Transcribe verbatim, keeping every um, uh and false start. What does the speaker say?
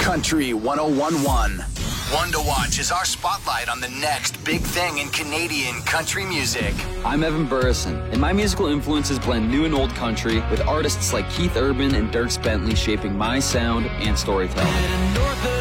Country one oh one point one. One to Watch is our spotlight on the next big thing in Canadian country music. I'm Evan Burrison, and my musical influences blend new and old country with artists like Keith Urban and Dierks Bentley shaping my sound and storytelling.